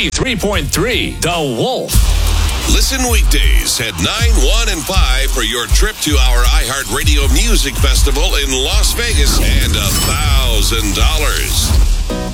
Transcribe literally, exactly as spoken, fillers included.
ninety-three point three, The Wolf. Listen weekdays at nine, one, and five for your trip to our iHeartRadio Music Festival in Las Vegas and a thousand dollars.